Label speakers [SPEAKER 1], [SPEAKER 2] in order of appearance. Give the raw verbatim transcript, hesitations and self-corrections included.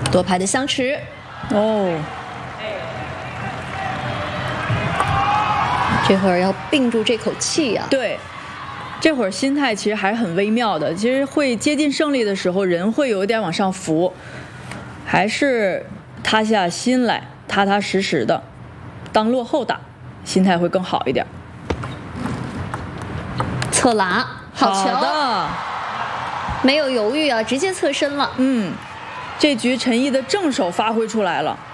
[SPEAKER 1] 多拍的相持。
[SPEAKER 2] 哦，
[SPEAKER 1] 这会儿要屏住这口气呀、啊。
[SPEAKER 2] 对，这会儿心态其实还是很微妙的。其实会接近胜利的时候，人会有一点往上浮，还是塌下心来，踏踏实实的，当落后打，心态会更好一点。
[SPEAKER 1] 侧拉，好球
[SPEAKER 2] 好的，
[SPEAKER 1] 没有犹豫啊，直接侧身了。
[SPEAKER 2] 嗯，这局陈毅的正手发挥出来了。